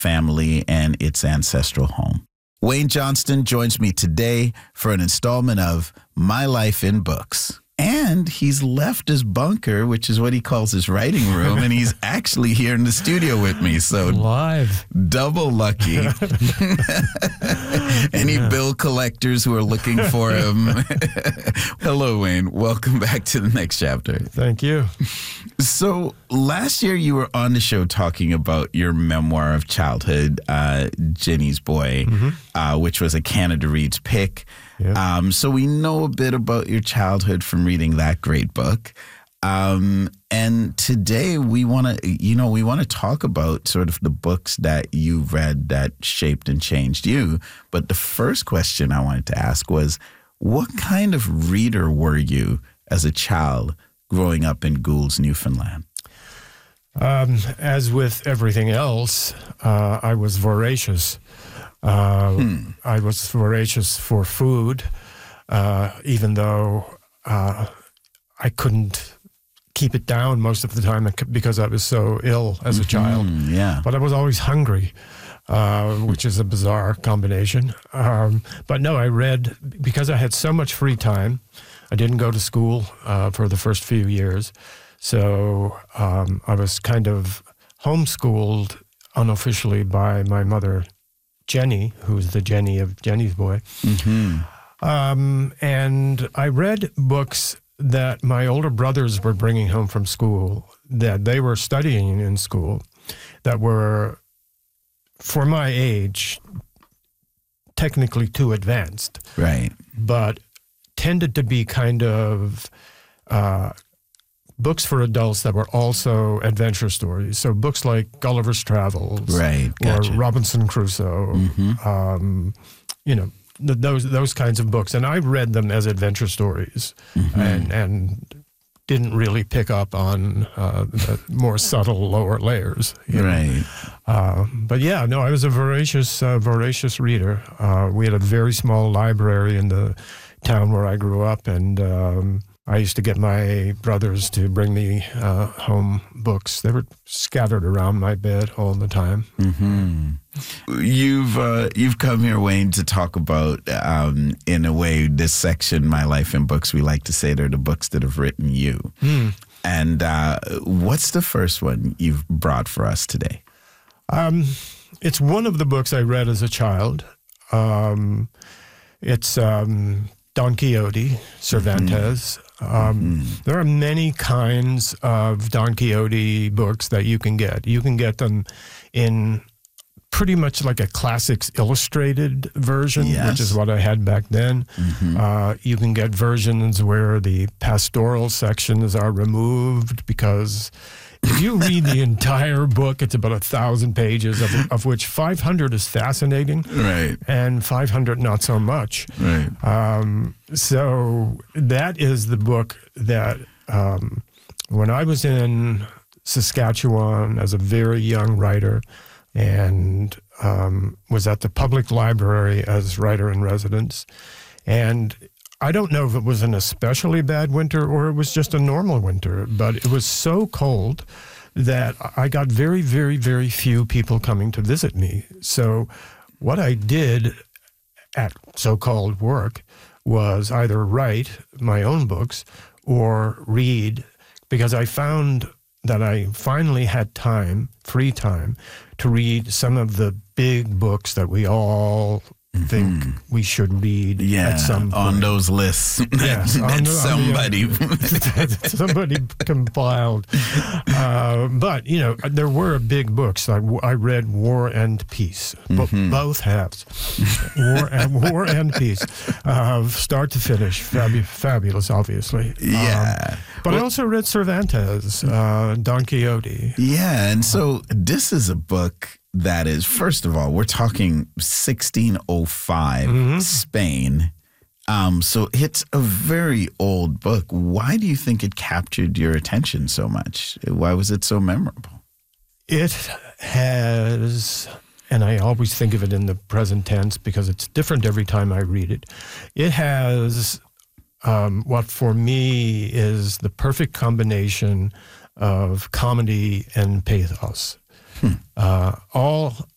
family and its ancestral home. Wayne Johnston joins me today for an installment of My Life in Books. And he's left his bunker, which is what he calls his writing room, and he's actually here in the studio with me. So live, double lucky. Any bill collectors who are looking for him? Hello, Wayne. Welcome back to the next chapter. Thank you. So last year you were on the show talking about your memoir of childhood, Jenny's Boy, which was a Canada Reads pick. Yep. So we know a bit about your childhood from reading that great book. And today we want to talk about sort of the books that you've read that shaped and changed you. But the first question I wanted to ask was, what kind of reader were you as a child growing up in Goulds, Newfoundland? As with everything else, I was voracious. I was voracious for food, even though I couldn't keep it down most of the time because I was so ill as a child. Yeah. But I was always hungry, which is a bizarre combination. But no, I read because I had so much free time. I didn't go to school for the first few years. So I was kind of homeschooled unofficially by my mother, Jenny, who's the Jenny of Jenny's Boy. And I read books that my older brothers were bringing home from school, that they were studying in school, that were, for my age, technically too advanced. Right. But tended to be kind of books for adults that were also adventure stories. So books like Gulliver's Travels, right, gotcha. Or Robinson Crusoe, those kinds of books. And I read them as adventure stories and didn't really pick up on the more subtle lower layers. Right. But yeah, no, I was a voracious reader. We had a very small library in the town where I grew up, and I used to get my brothers to bring me home books. They were scattered around my bed all the time. You've come here, Wayne, to talk about, in a way, this section, My Life in Books. We like to say they're the books that have written you. And what's the first one you've brought for us today? It's one of the books I read as a child. It's Don Quixote, Cervantes. There are many kinds of Don Quixote books that you can get. You can get them in pretty much like a classics illustrated version, which is what I had back then. You can get versions where the pastoral sections are removed, because if you read the entire book, it's about 1,000 pages, of which 500 is fascinating, right, and 500 not so much. Right. So that is the book that when I was in Saskatchewan as a very young writer and was at the public library as writer-in-residence, and I don't know if it was an especially bad winter or it was just a normal winter, but it was so cold that I got very, very, very few people coming to visit me. So what I did at so-called work was either write my own books or read, because I found that I finally had time, free time, to read some of the big books that we all think we should read at some point. On those lists. Yes, somebody compiled. But, there were big books. I read War and Peace, both halves. War and Peace, start to finish. Fabulous, obviously. Yeah. But I also read Cervantes, Don Quixote. Yeah, and so this is a book that is, first of all, we're talking 1605, Spain. So it's a very old book. Why do you think it captured your attention so much? Why was it so memorable? It has, and I always think of it in the present tense because it's different every time I read it. It has what for me is the perfect combination of comedy and pathos. All